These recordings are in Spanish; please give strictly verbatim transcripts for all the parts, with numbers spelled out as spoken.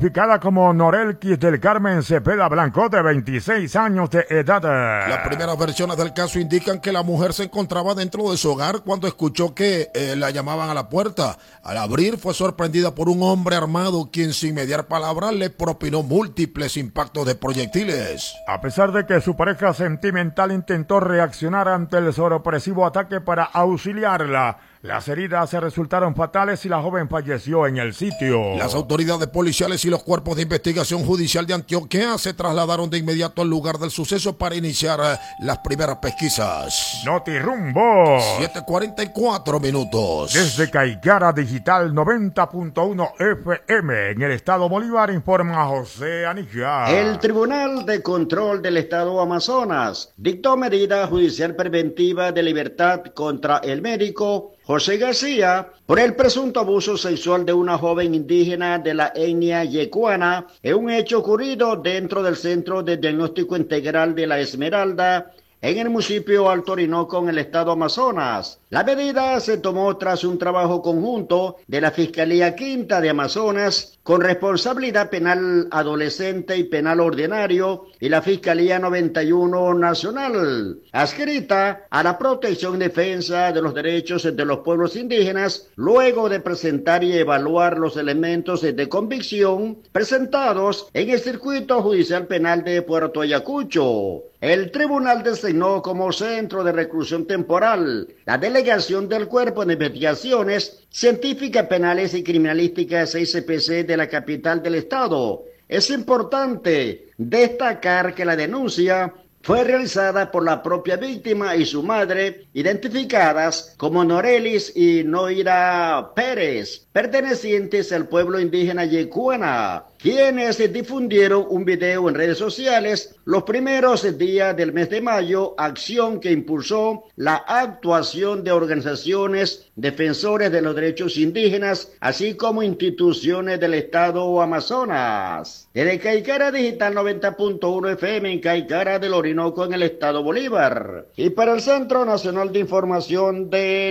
identificada como Norelkis del Carmen Cepeda Blanco, de veintiséis años de edad. Las primeras versiones del caso indican que la mujer se encontraba dentro de su hogar cuando escuchó que eh, la llamaban a la puerta. Al abrir, fue sorprendida por un hombre armado quien, sin mediar palabras, le propinó múltiples impactos de proyectiles. A pesar de que su pareja sentimental intentó reaccionar ante el sorpresivo ataque para auxiliarla, las heridas se resultaron fatales y la joven falleció en el sitio. Las autoridades policiales y los cuerpos de investigación judicial de Antioquia se trasladaron de inmediato al lugar del suceso para iniciar eh, las primeras pesquisas. Notirumbo. siete cuarenta y cuatro minutos. Desde Caicara Digital noventa punto uno F M en el estado Bolívar, informa José Anija. El Tribunal de Control del Estado Amazonas dictó medida judicial preventiva de libertad contra el médico José García por el presunto abuso sexual de una joven indígena de la etnia yecuana en un hecho ocurrido dentro del Centro de Diagnóstico Integral de la Esmeralda en el municipio Alto Orinoco, en el estado Amazonas. La medida se tomó tras un trabajo conjunto de la Fiscalía Quinta de Amazonas con responsabilidad penal adolescente y penal ordinario y la Fiscalía noventa y uno Nacional, adscrita a la protección y defensa de los derechos de los pueblos indígenas, luego de presentar y evaluar los elementos de convicción presentados en el Circuito Judicial Penal de Puerto Ayacucho. El tribunal designó como centro de reclusión temporal la delegación del Cuerpo de Investigaciones Científicas Penales y Criminalísticas seis C P C de la capital del estado. Es importante destacar que la denuncia fue realizada por la propia víctima y su madre, identificadas como Norelis y Noira Pérez, pertenecientes al pueblo indígena yecuana, quienes difundieron un video en redes sociales los primeros días del mes de mayo, acción que impulsó la actuación de organizaciones defensores de los derechos indígenas, así como instituciones del estado Amazonas. Desde Caicara Digital noventa punto uno F M en Caicara del Orinoco, en el estado Bolívar. Y para el Centro Nacional de Información de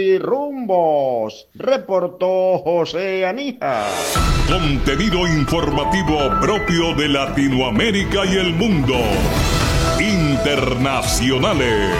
Notirumbos, reportó José Anija. Contenido informativo propio de Latinoamérica y el mundo. Internacionales.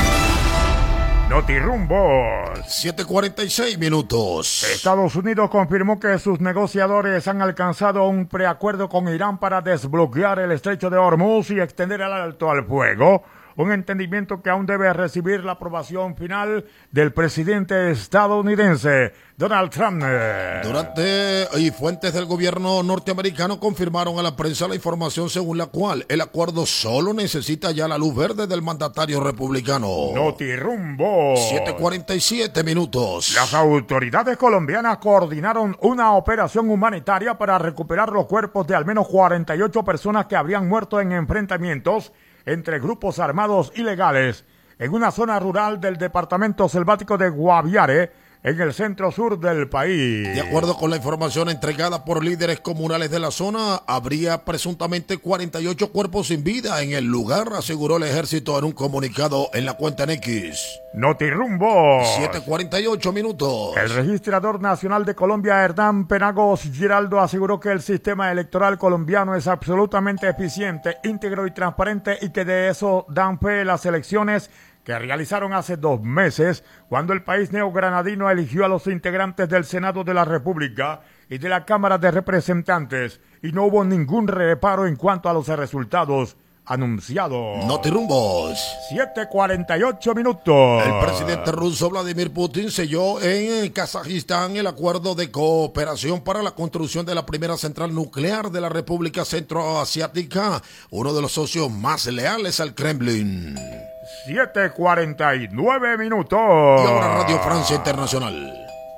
Notirumbos. siete cuarenta y seis minutos. Estados Unidos confirmó que sus negociadores han alcanzado un preacuerdo con Irán para desbloquear el estrecho de Hormuz y extender el alto al fuego. Un entendimiento que aún debe recibir la aprobación final del presidente estadounidense, Donald Trump. Durante y fuentes del gobierno norteamericano confirmaron a la prensa la información según la cual el acuerdo solo necesita ya la luz verde del mandatario republicano. Notirumbo. siete cuarenta y siete minutos. Las autoridades colombianas coordinaron una operación humanitaria para recuperar los cuerpos de al menos cuarenta y ocho personas que habrían muerto en enfrentamientos entre grupos armados ilegales en una zona rural del departamento selvático de Guaviare, en el centro sur del país. De acuerdo con la información entregada por líderes comunales de la zona, habría presuntamente cuarenta y ocho cuerpos sin vida en el lugar, aseguró el ejército en un comunicado en la cuenta en X. Notirumbo. siete cuarenta y ocho minutos. El registrador nacional de Colombia, Hernán Penagos Giraldo, aseguró que el sistema electoral colombiano es absolutamente eficiente, íntegro y transparente, y que de eso dan fe las elecciones que realizaron hace dos meses, cuando el país neogranadino eligió a los integrantes del Senado de la República y de la Cámara de Representantes, y no hubo ningún reparo en cuanto a los resultados anunciados. Notirumbos. siete cuarenta y ocho minutos. El presidente ruso Vladimir Putin selló en Kazajistán el acuerdo de cooperación para la construcción de la primera central nuclear de la República Centroasiática, uno de los socios más leales al Kremlin. siete cuarenta y nueve minutos. Y ahora Radio Francia Internacional.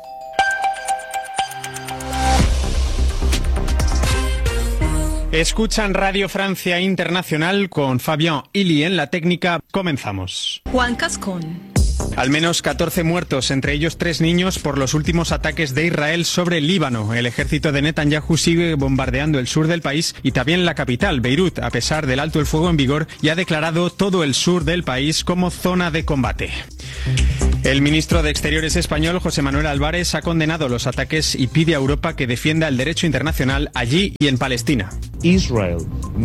Escuchan Radio Francia Internacional con Fabián Ili en la técnica. Comenzamos. Juan Cascón. Al menos catorce muertos, entre ellos tres niños, por los últimos ataques de Israel sobre el Líbano. El ejército de Netanyahu sigue bombardeando el sur del país y también la capital, Beirut, a pesar del alto el fuego en vigor, y ha declarado todo el sur del país como zona de combate. El ministro de Exteriores español, José Manuel Álvarez, ha condenado los ataques y pide a Europa que defienda el derecho internacional allí y en Palestina. Israel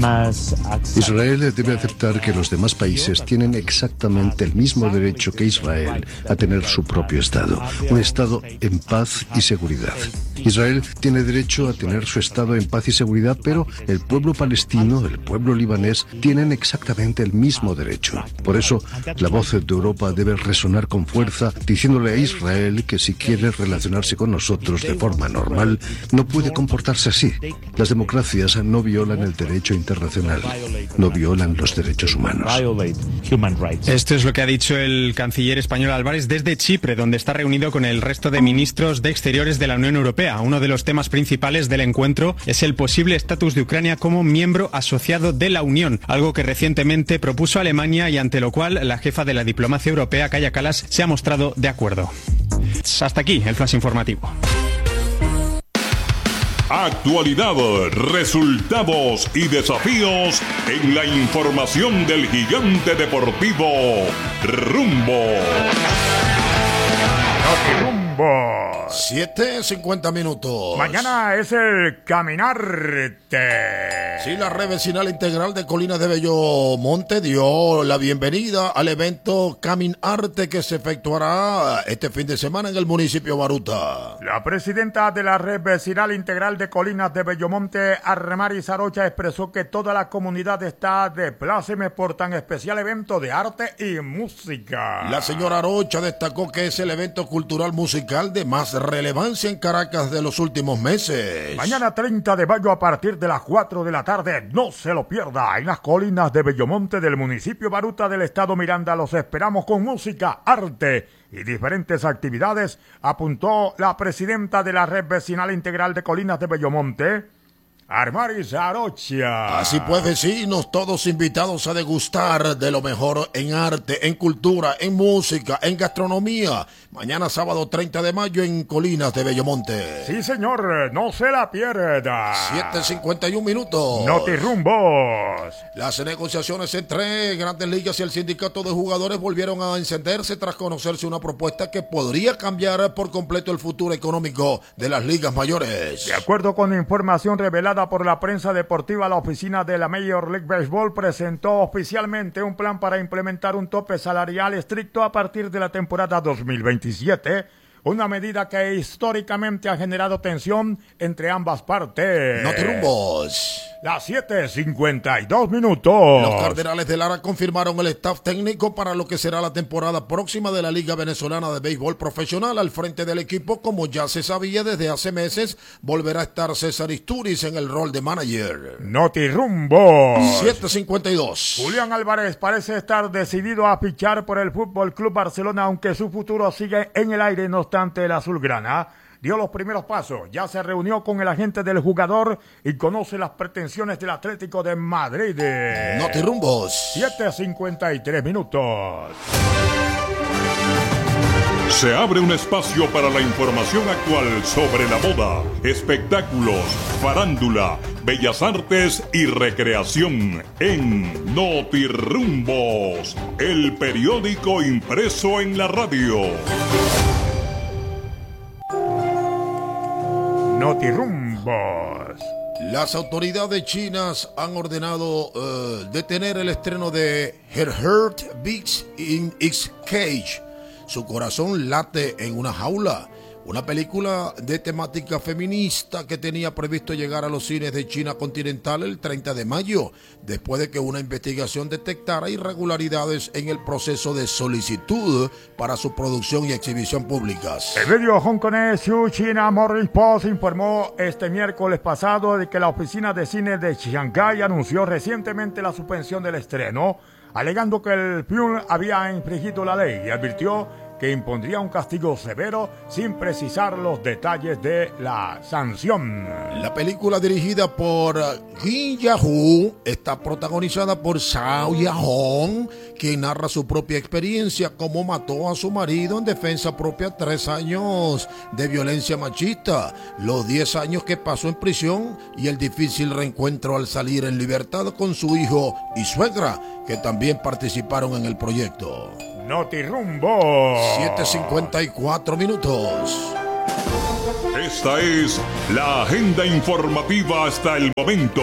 debe aceptar que los demás países tienen exactamente el mismo derecho que Israel a tener su propio Estado, un Estado en paz y seguridad. Israel tiene derecho a tener su Estado en paz y seguridad, pero el pueblo palestino, el pueblo libanés, tienen exactamente el mismo derecho. Por eso, la voz de Europa debe resonar con fuerza, diciéndole a Israel que si quiere relacionarse con nosotros de forma normal, no puede comportarse así. Las democracias no violan el derecho internacional, no violan los derechos humanos. Esto es lo que ha dicho el canciller español Álvarez desde Chipre, donde está reunido con el resto de ministros de Exteriores de la Unión Europea. Uno de los temas principales del encuentro es el posible estatus de Ucrania como miembro asociado de la Unión, algo que recientemente propuso Alemania y ante lo cual la jefa de la diplomacia europea, Kaja Kallas, se ha mostrado de acuerdo. Hasta aquí el flash informativo. Actualidad, resultados y desafíos en la información del gigante deportivo Rumbo. Rumbo. siete cincuenta minutos. Mañana es el Caminarte. Sí, la red vecinal integral de Colinas de Bellomonte dio la bienvenida al evento Caminarte que se efectuará este fin de semana en el municipio Baruta. La presidenta de la red vecinal integral de Colinas de Bellomonte, Arremaris Arocha, expresó que toda la comunidad está de pláceme por tan especial evento de arte y música. La señora Arocha destacó que es el evento cultural musical de más relevancia en Caracas de los últimos meses. Mañana treinta de mayo a partir de las cuatro de la tarde, no se lo pierda, en las Colinas de Bellomonte del municipio Baruta del estado Miranda. Los esperamos con música, arte y diferentes actividades, apuntó la presidenta de la red vecinal integral de Colinas de Bellomonte, Arremaris Arocha. Así pues, vecinos, todos invitados a degustar de lo mejor en arte, en cultura, en música, en gastronomía. Mañana sábado treinta de mayo en Colinas de Bellomonte. Sí, señor, no se la pierda. siete cincuenta y un minutos. Notirumbos. Las negociaciones entre Grandes Ligas y el sindicato de jugadores volvieron a encenderse tras conocerse una propuesta que podría cambiar por completo el futuro económico de las ligas mayores. De acuerdo con información revelada por la prensa deportiva, la oficina de la Major League Baseball presentó oficialmente un plan para implementar un tope salarial estricto a partir de la temporada dos mil veintisiete, una medida que históricamente ha generado tensión entre ambas partes. Notirumbos. Las siete cincuenta y dos minutos. Los Cardenales de Lara confirmaron el staff técnico para lo que será la temporada próxima de la Liga Venezolana de Béisbol Profesional. Al frente del equipo, como ya se sabía desde hace meses, volverá a estar César Isturiz en el rol de manager. Notirumbo. siete cincuenta y dos. Julián Álvarez parece estar decidido a fichar por el Fútbol Club Barcelona, aunque su futuro sigue en el aire. No obstante, el azulgrana dio los primeros pasos, ya se reunió con el agente del jugador y conoce las pretensiones del Atlético de Madrid. Notirumbos. siete cincuenta y tres minutos. Se abre un espacio para la información actual sobre la moda, espectáculos, farándula, bellas artes y recreación en Notirumbos, el periódico impreso en la radio. Notirumbos. Las autoridades chinas han ordenado uh, detener el estreno de Her Heart Beats in its Cage. Su corazón late en una jaula. Una película de temática feminista que tenía previsto llegar a los cines de China continental el treinta de mayo, después de que una investigación detectara irregularidades en el proceso de solicitud para su producción y exhibición públicas. El medio hongkonés Xu China Morning Post informó este miércoles pasado de que la oficina de cine de Shanghái anunció recientemente la suspensión del estreno, alegando que el film había infringido la ley y advirtió que impondría un castigo severo sin precisar los detalles de la sanción. La película, dirigida por Kim Ya-ho, está protagonizada por Shao Ya-hong, quien narra su propia experiencia, cómo mató a su marido en defensa propia, tres años de violencia machista, los diez años que pasó en prisión y el difícil reencuentro al salir en libertad con su hijo y suegra, que también participaron en el proyecto. Notirumbo. siete cincuenta y cuatro minutos. Esta es la agenda informativa hasta el momento.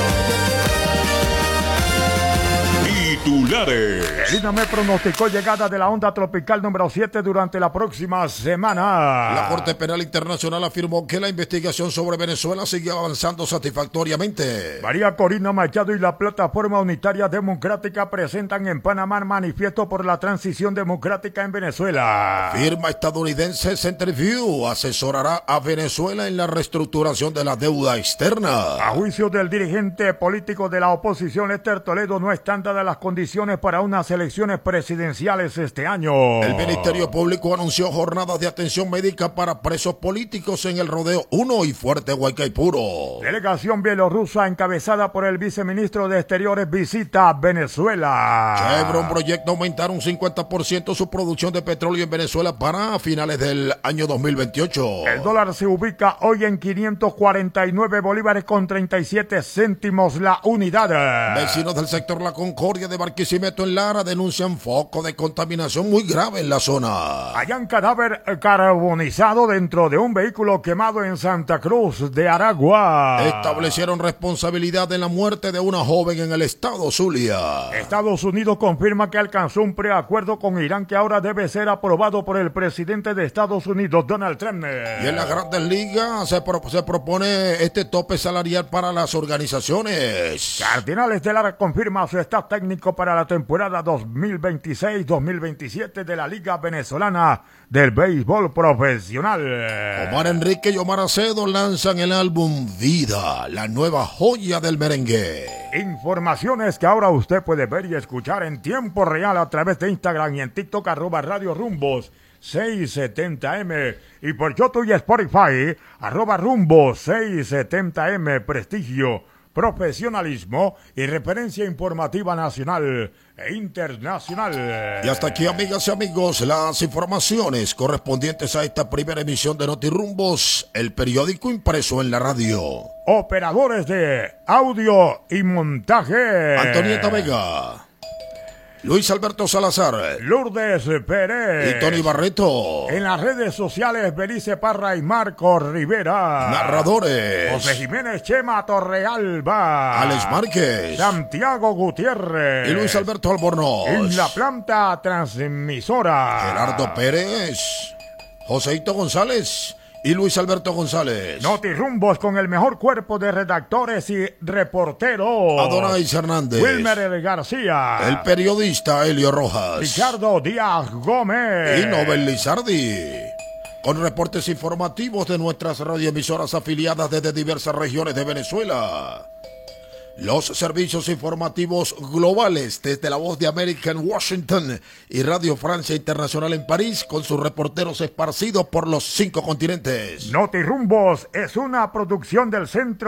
Titulares. El INAME pronosticó llegada de la onda tropical número siete durante la próxima semana. La Corte Penal Internacional afirmó que la investigación sobre Venezuela sigue avanzando satisfactoriamente. María Corina Machado y la Plataforma Unitaria Democrática presentan en Panamá manifiesto por la transición democrática en Venezuela. Firma estadounidense Centerview asesorará a Venezuela en la reestructuración de la deuda externa. A juicio del dirigente político de la oposición, Lester Toledo, no están dadas las condiciones para unas elecciones presidenciales este año. El Ministerio Público anunció jornadas de atención médica para presos políticos en el Rodeo uno y Fuerte Guaycaipuro. Delegación bielorrusa encabezada por el viceministro de Exteriores visita Venezuela. Chevron proyecta aumentar un cincuenta por ciento su producción de petróleo en Venezuela para finales del año dos mil veintiocho. El dólar se ubica hoy en quinientos cuarenta y nueve bolívares con treinta y siete céntimos la unidad. Vecinos del sector La Concordia de Barquisimeto en Lara denuncian foco de contaminación muy grave en la zona. Hallan cadáver carbonizado dentro de un vehículo quemado en Santa Cruz de Aragua. Establecieron responsabilidad en la muerte de una joven en el estado Zulia. Estados Unidos confirma que alcanzó un preacuerdo con Irán que ahora debe ser aprobado por el presidente de Estados Unidos, Donald Trump. Y en las Grandes Ligas se, pro, se propone este tope salarial para las organizaciones. Cardenales de Lara confirma su staff técnico para la temporada dos mil veintiséis dos mil veintisiete de la Liga Venezolana del Béisbol Profesional. Omar Enrique y Omar Acedo lanzan el álbum Vida, la nueva joya del merengue. Informaciones que ahora usted puede ver y escuchar en tiempo real a través de Instagram y en TikTok, arroba Radio Rumbos seiscientos setenta eme, y por YouTube y Spotify, arroba Rumbo seiscientos setenta eme, prestigio, profesionalismo y referencia informativa nacional e internacional. Y hasta aquí, amigas y amigos, las informaciones correspondientes a esta primera emisión de Notirumbos, el periódico impreso en la radio. Operadores de audio y montaje: Antonieta Vega, Luis Alberto Salazar, Lourdes Pérez y Tony Barreto. En las redes sociales, Belice Parra y Marco Rivera. Narradores: José Jiménez, Chema Torrealba, Alex Márquez, Santiago Gutiérrez y Luis Alberto Albornoz. En la planta transmisora, Gerardo Pérez, Joseito González y Luis Alberto González. Notirumbos con el mejor cuerpo de redactores y reporteros: Adonais Hernández, Wilmer García, el periodista Helio Rojas, Ricardo Díaz Gómez y Nobel Lizardi. Con reportes informativos de nuestras radioemisoras afiliadas desde diversas regiones de Venezuela. Los servicios informativos globales desde La Voz de América en Washington y Radio Francia Internacional en París, con sus reporteros esparcidos por los cinco continentes. Notirumbos es una producción del Centro